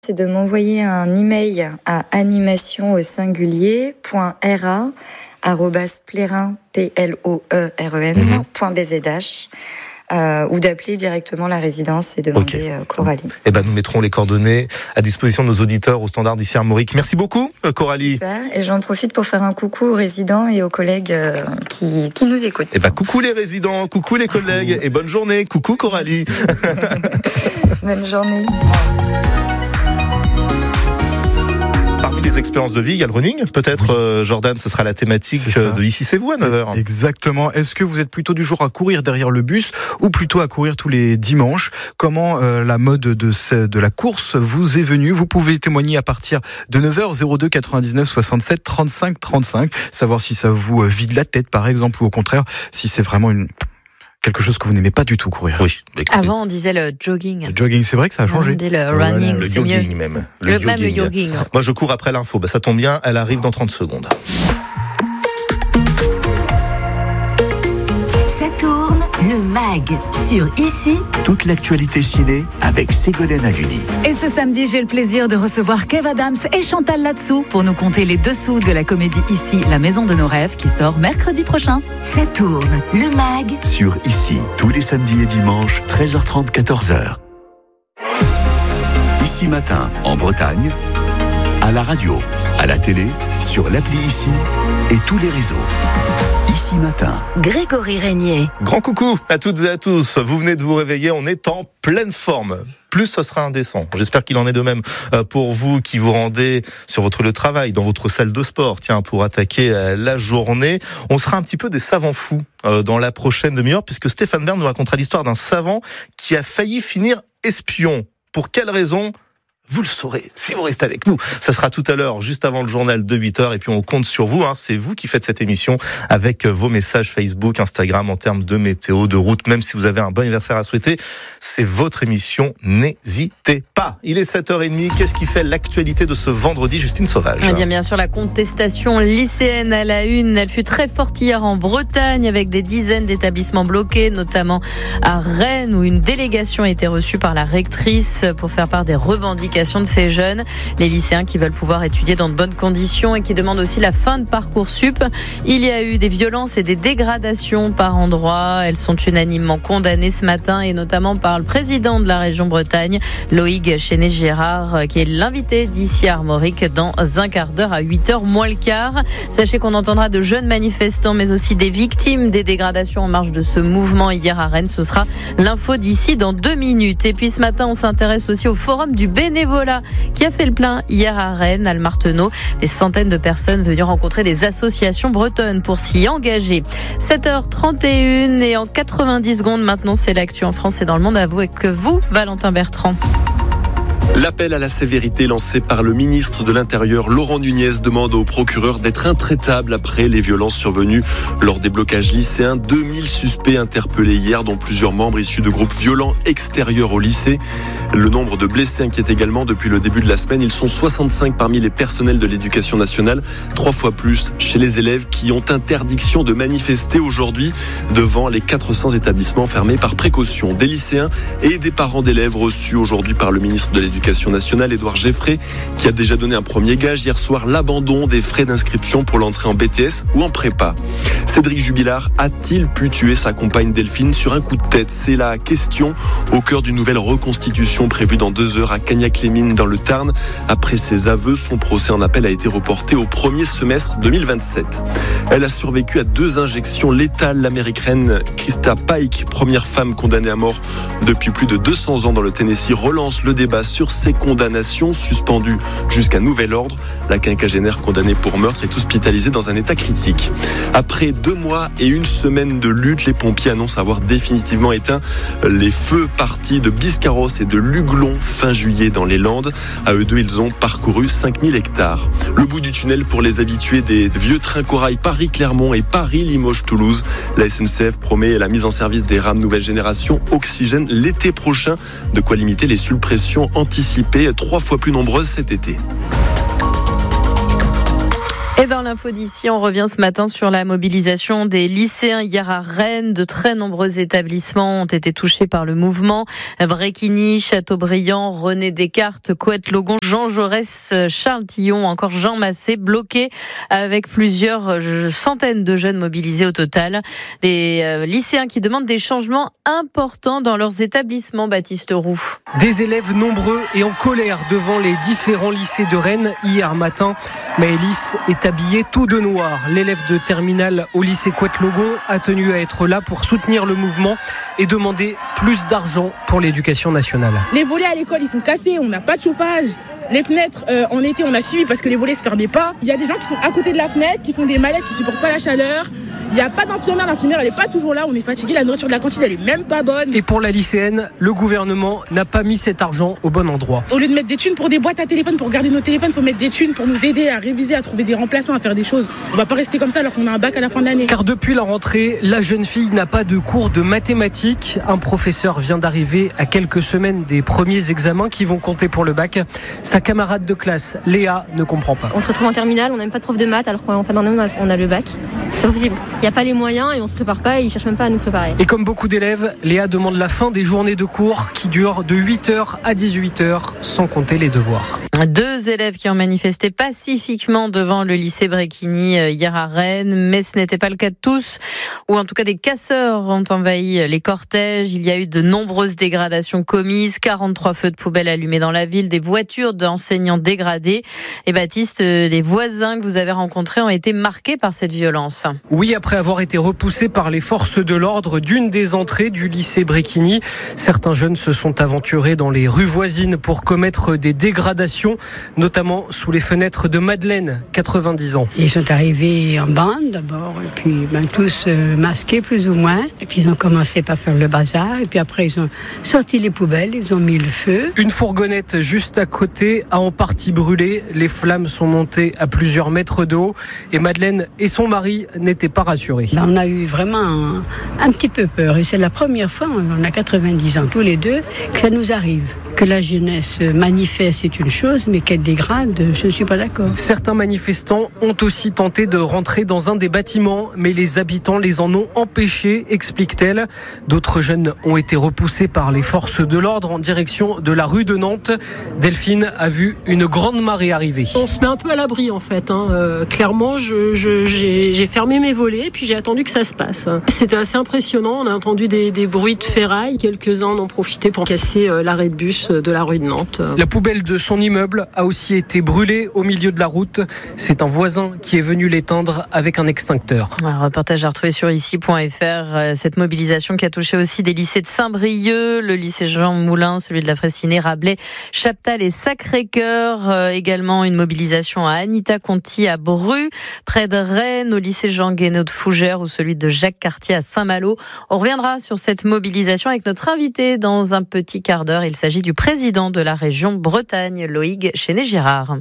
c'est de m'envoyer un email à animation@plérin.bzh ou d'appeler directement la résidence et demander Coralie. Nous mettrons les coordonnées à disposition de nos auditeurs au standard d'ici Armorique. Merci beaucoup, Coralie. Super. Et j'en profite pour faire un coucou aux résidents et aux collègues qui nous écoutent. Coucou les résidents, coucou les collègues et bonne journée. Coucou Coralie. Bonne journée. Parmi les expériences de vie, il y a le running. Peut-être, Jordan, ce sera la thématique de Ici c'est vous à 9h. Exactement. Est-ce que vous êtes plutôt du genre à courir derrière le bus ou plutôt à courir tous les dimanches ? Comment la mode de la course vous est venue ? Vous pouvez témoigner à partir de 9h 02 99 67 35 35. Savoir si ça vous vide la tête, par exemple, ou au contraire, si c'est vraiment quelque chose que vous n'aimez pas du tout courir. Oui. Avant, on disait le jogging. Le jogging, c'est vrai que ça a changé. On dit le running, le c'est jogging mieux. même. Le jogging. Moi, je cours après l'info. Ça tombe bien, elle arrive dans 30 secondes. Ça tourne, le MAG sur Ici. Toute l'actualité ciné avec Ségolène Haluni. Et ce samedi, j'ai le plaisir de recevoir Kev Adams et Chantal Latsou pour nous conter les dessous de la comédie Ici, la maison de nos rêves, qui sort mercredi prochain. Ça tourne, le MAG Sur Ici, tous les samedis et dimanches, 13h30, 14h. Ici matin, en Bretagne, à la radio, à la télé, sur l'appli Ici et tous les réseaux. Ici matin. Grégory Régnier. Grand coucou à toutes et à tous. Vous venez de vous réveiller, on est en pleine forme. Plus ce sera indécent. J'espère qu'il en est de même pour vous qui vous rendez sur votre lieu de travail, dans votre salle de sport. Tiens, pour attaquer la journée, on sera un petit peu des savants fous dans la prochaine demi-heure, puisque Stéphane Bern nous racontera l'histoire d'un savant qui a failli finir espion. Pour quelle raison ? Vous le saurez si vous restez avec nous. Ça sera tout à l'heure, juste avant le journal de 8h. Et puis on compte sur vous. C'est vous qui faites cette émission avec vos messages Facebook, Instagram en termes de météo, de route. Même si vous avez un bon anniversaire à souhaiter, c'est votre émission. N'hésitez pas. Il est 7h30. Qu'est-ce qui fait l'actualité de ce vendredi, Justine Sauvage ? Bien sûr, la contestation lycéenne à la une. Elle fut très forte hier en Bretagne avec des dizaines d'établissements bloqués, notamment à Rennes où une délégation a été reçue par la rectrice pour faire part des revendications de ces jeunes, les lycéens qui veulent pouvoir étudier dans de bonnes conditions et qui demandent aussi la fin de Parcoursup. Il y a eu des violences et des dégradations par endroits. Elles sont unanimement condamnées ce matin et notamment par le président de la région Bretagne, Loïc Chenet-Girard, qui est l'invité d'ici à Armorique dans un quart d'heure à 8h moins le quart. Sachez qu'on entendra de jeunes manifestants mais aussi des victimes des dégradations en marge de ce mouvement hier à Rennes. Ce sera l'info d'ici dans 2 minutes. Et puis ce matin, on s'intéresse aussi au forum du bénévolat qui a fait le plein hier à Rennes, à Le Marteneau. Des centaines de personnes venues rencontrer des associations bretonnes pour s'y engager. 7h31 et en 90 secondes maintenant, c'est l'actu en France et dans le monde. Avec vous, Valentin Bertrand. L'appel à la sévérité lancé par le ministre de l'Intérieur, Laurent Nunez, demande au procureur d'être intraitable après les violences survenues lors des blocages lycéens. 2000 suspects interpellés hier, dont plusieurs membres issus de groupes violents extérieurs au lycée. Le nombre de blessés inquiète également depuis le début de la semaine. Ils sont 65 parmi les personnels de l'éducation nationale, 3 fois plus chez les élèves qui ont interdiction de manifester aujourd'hui devant les 400 établissements fermés par précaution. Des lycéens et des parents d'élèves reçus aujourd'hui par le ministre de l'Éducation nationale, Édouard Geffray, qui a déjà donné un premier gage hier soir, l'abandon des frais d'inscription pour l'entrée en BTS ou en prépa. Cédric Jubilard a-t-il pu tuer sa compagne Delphine sur un coup de tête ? C'est la question au cœur d'une nouvelle reconstitution prévue dans 2 heures à Cagnac-les-Mines dans le Tarn. Après ses aveux, son procès en appel a été reporté au premier semestre 2027. Elle a survécu à 2 injections létales. L'américaine Krista Pike, première femme condamnée à mort depuis plus de 200 ans dans le Tennessee, relance le débat sur ces condamnations suspendues jusqu'à nouvel ordre. La quinquagénaire condamnée pour meurtre est hospitalisée dans un état critique. Après 2 mois et 1 semaine de lutte, les pompiers annoncent avoir définitivement éteint les feux partis de Biscarros et de Luglon fin juillet dans les Landes. À eux deux, ils ont parcouru 5000 hectares. Le bout du tunnel pour les habitués des vieux trains corail Paris-Clermont et Paris-Limoges-Toulouse. La SNCF promet la mise en service des rames nouvelle génération Oxygène l'été prochain. De quoi limiter les suppressions anticipées 3 fois plus nombreuses cet été. Et dans l'info d'ici, on revient ce matin sur la mobilisation des lycéens hier à Rennes. De très nombreux établissements ont été touchés par le mouvement. Bréquigny, Châteaubriand, René Descartes, Couette-Logon, Jean Jaurès, Charles Tillon, encore Jean Massé, bloqués avec plusieurs centaines de jeunes mobilisés au total. Des lycéens qui demandent des changements importants dans leurs établissements, Baptiste Roux. Des élèves nombreux et en colère devant les différents lycées de Rennes hier matin. Maëlys est habillée tout de noir. L'élève de terminale au lycée Couette-Logon a tenu à être là pour soutenir le mouvement et demander plus d'argent pour l'éducation nationale. Les volets à l'école, ils sont cassés, on n'a pas de chauffage. Les fenêtres, en été, on a suivi parce que les volets ne se fermaient pas. Il y a des gens qui sont à côté de la fenêtre, qui font des malaises, qui ne supportent pas la chaleur. Il n'y a pas d'infirmière, l'infirmière elle n'est pas toujours là, on est fatigué, la nourriture de la cantine elle est même pas bonne. Et pour la lycéenne, le gouvernement n'a pas mis cet argent au bon endroit. Au lieu de mettre des thunes pour des boîtes à téléphone, pour garder nos téléphones, il faut mettre des thunes pour nous aider à réviser, à trouver des remplaçants, à faire des choses. On va pas rester comme ça alors qu'on a un bac à la fin de l'année. Car depuis la rentrée, la jeune fille n'a pas de cours de mathématiques. Un professeur vient d'arriver à quelques semaines des premiers examens qui vont compter pour le bac. Sa camarade de classe, Léa, ne comprend pas. On se retrouve en terminale, on n'a même pas de prof de maths alors qu'en fin d'année on a le bac. C'est pas possible. Il n'y a pas les moyens et on se prépare pas et ils cherchent même pas à nous préparer. Et comme beaucoup d'élèves, Léa demande la fin des journées de cours qui durent de 8h à 18h sans compter les devoirs. 2 élèves qui ont manifesté pacifiquement devant le lycée Bréquigny hier à Rennes, mais ce n'était pas le cas de tous, ou en tout cas des casseurs ont envahi les cortèges. Il y a eu de nombreuses dégradations commises, 43 feux de poubelle allumés dans la ville, des voitures d'enseignants dégradées. Et Baptiste, les voisins que vous avez rencontrés ont été marqués par cette violence. Oui, après avoir été repoussés par les forces de l'ordre d'une des entrées du lycée Bréquigny, certains jeunes se sont aventurés dans les rues voisines pour commettre des dégradations, notamment sous les fenêtres de Madeleine, 90 ans. Ils sont arrivés en bande d'abord, et puis tous masqués plus ou moins, et puis ils ont commencé par faire le bazar, et puis après ils ont sorti les poubelles, ils ont mis le feu. Une fourgonnette juste à côté a en partie brûlé, les flammes sont montées à plusieurs mètres de haut, et Madeleine et son mari n'étaient pas rassurés. Là, on a eu vraiment un petit peu peur, et c'est la première fois, on a 90 ans tous les deux, que ça nous arrive. Que la jeunesse manifeste, c'est une chose, mais qu'elle dégrade, je ne suis pas d'accord. Certains manifestants ont aussi tenté de rentrer dans un des bâtiments, mais les habitants les en ont empêchés, explique-t-elle. D'autres jeunes ont été repoussés par les forces de l'ordre en direction de la rue de Nantes. Delphine a vu une grande marée arriver. On se met un peu à l'abri en fait. Clairement, j'ai fermé mes volets et puis j'ai attendu que ça se passe. C'était assez impressionnant. On a entendu des bruits de ferraille. Quelques-uns en ont profité pour casser l'arrêt de bus de la rue de Nantes. La poubelle de son immeuble a aussi été brûlée au milieu de la route. C'est un voisin qui est venu l'éteindre avec un extincteur. Un reportage à retrouver sur ici.fr. Cette mobilisation qui a touché aussi des lycées de Saint-Brieuc, le lycée Jean Moulin, celui de la Fraissinet, Rabelais, Chaptal et Sacré-Cœur. Également une mobilisation à Anita-Conti à Bru, près de Rennes, au lycée Jean Guénaud de Fougères ou celui de Jacques Cartier à Saint-Malo. On reviendra sur cette mobilisation avec notre invité dans un petit quart d'heure. Il s'agit du président de la région Bretagne, Loïc Chénet-Girard.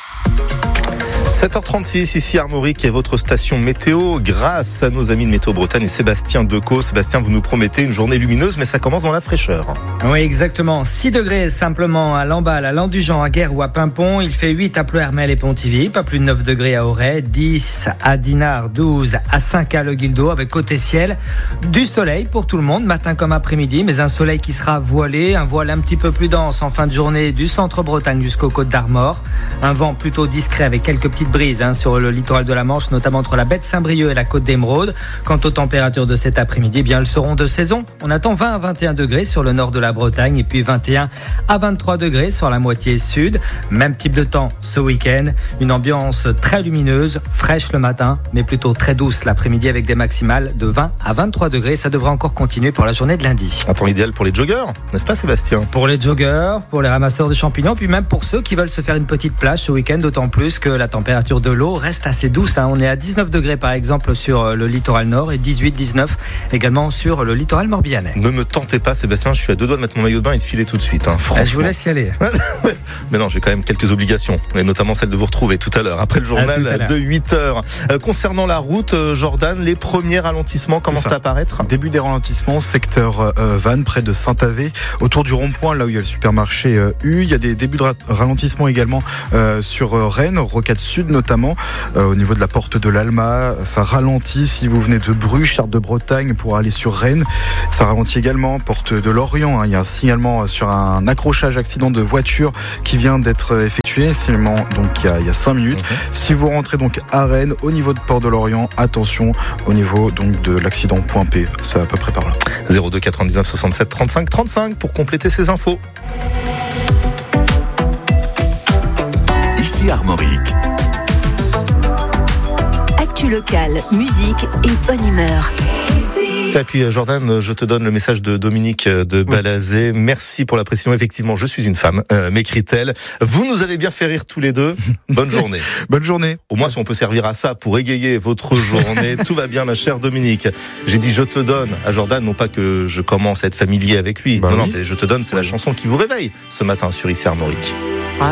7h36, ici Armorique qui est votre station météo grâce à nos amis de Météo Bretagne et Sébastien Decaux. Sébastien, vous nous promettez une journée lumineuse, mais ça commence dans la fraîcheur. Oui, exactement. 6 degrés simplement à Lamballe, à Landujan, à Guerre ou à Pimpon. Il fait 8 à Ploërmel et Pontivy, pas plus de 9 degrés à Auray, 10 à Dinard, 12 à Saint-Caux-le-Guildo avec côté ciel. Du soleil pour tout le monde, matin comme après-midi, mais un soleil qui sera voilé, un voile un petit peu plus dense en fin de journée du centre Bretagne jusqu'aux Côtes d'Armor. Un vent plutôt discret avec quelques petites brise sur le littoral de la Manche, notamment entre la baie de Saint-Brieuc et la côte d'Émeraude. Quant aux températures de cet après-midi, bien elles seront de saison. On attend 20 à 21 degrés sur le nord de la Bretagne et puis 21 à 23 degrés sur la moitié sud. Même type de temps ce week-end. Une ambiance très lumineuse, fraîche le matin, mais plutôt très douce l'après-midi avec des maximales de 20 à 23 degrés. Ça devrait encore continuer pour la journée de lundi. Un temps idéal pour les joggeurs, n'est-ce pas Sébastien ? Pour les joggeurs, pour les ramasseurs de champignons, puis même pour ceux qui veulent se faire une petite plage ce week-end, d'autant plus que la température de l'eau reste assez douce. On est à 19 degrés par exemple sur le littoral nord et 18-19 également sur le littoral morbihanais. Ne me tentez pas Sébastien, je suis à 2 doigts de mettre mon maillot de bain et de filer tout de suite. Je vous laisse y aller. Mais non, j'ai quand même quelques obligations, et notamment celle de vous retrouver tout à l'heure, après le journal de 8h. Concernant la route, Jordan, les premiers ralentissements commencent à apparaître. Début des ralentissements, secteur Vannes, près de Saint-Avé, autour du rond-point, là où il y a le supermarché U. Il y a des débuts de ralentissement également sur Rennes, Rocade Sud, sud notamment, au niveau de la porte de l'Alma. Ça ralentit si vous venez de Bruges, Chartres de Bretagne pour aller sur Rennes. Ça ralentit également, porte de Lorient. Il y a un signalement sur un accrochage accident de voiture qui vient d'être effectué, signalement donc il y a 5 minutes. Si vous rentrez donc à Rennes, au niveau de Port de Lorient, attention au niveau donc de l'accident point P, c'est à peu près par là. 02 99 67 35 35 pour compléter ces infos. Ici Armorique. Actu locale, musique et bonne humeur. Et puis Jordan, je te donne le message de Dominique de Balazé. Merci pour la précision. Effectivement, je suis une femme, m'écrit-elle. Vous nous avez bien fait rire tous les deux. Bonne journée. Bonne journée. Au moins, si on peut servir à ça pour égayer votre journée, tout va bien, ma chère Dominique. J'ai dit je te donne à Jordan, non pas que je commence à être familier avec lui. Non, je te donne, c'est la chanson qui vous réveille ce matin sur Ici Armorique.